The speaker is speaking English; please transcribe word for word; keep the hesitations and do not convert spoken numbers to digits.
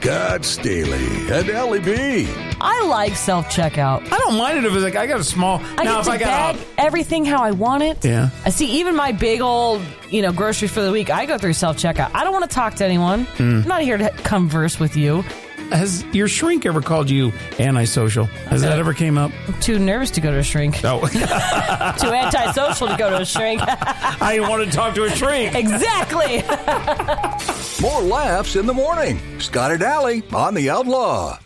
Scott Staley and Ellie B. I like self-checkout. I don't mind it if it's like I got a small. I now, get if to I got bag a, everything how I want it. Yeah. I see, even my big old, you know, groceries for the week, I go through self-checkout. I don't want to talk to anyone. Mm. I'm not here to converse with you. Has your shrink ever called you antisocial? Has that ever came up? I'm too nervous to go to a shrink. No. Too antisocial to go to a shrink. I want to talk to a shrink. Exactly. More laughs in the morning. Scott and Allie on The Outlaw.